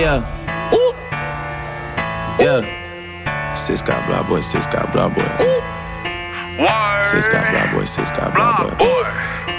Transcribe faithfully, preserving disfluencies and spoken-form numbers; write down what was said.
Yeah. Ooh. Yeah. Sis got blah boy, sis got blah boy. Ooh. Sis got blah boy, sis got blah boy. Ooh.